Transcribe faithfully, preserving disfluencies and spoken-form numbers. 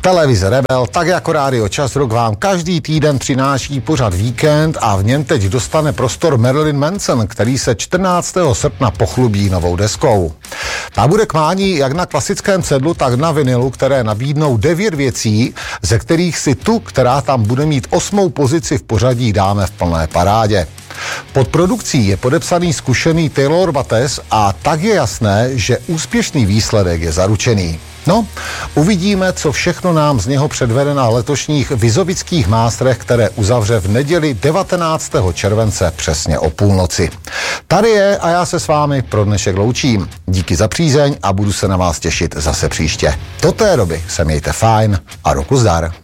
Televize Rebel, tak jako Rádio Čas Rock, vám každý týden přináší pořad Víkend a v něm teď dostane prostor Marilyn Manson, který se čtrnáctého srpna pochlubí novou deskou. Ta bude k mání jak na klasickém cedlu, tak na vinilu, které nabídnou devět věcí, ze kterých si tu, která tam bude mít osmou pozici v pořadí, dáme v plné parádě. Pod produkcí je podepsaný zkušený Taylor Bates a tak je jasné, že úspěšný výsledek je zaručený. No, uvidíme, co všechno nám z něho předvede na letošních Vizovických mástrech, které uzavře v neděli devatenáctého července přesně o půlnoci. Tady je a já se s vámi pro dnešek loučím. Díky za přízeň a budu se na vás těšit zase příště. Do té doby se mějte fajn a roku zdar.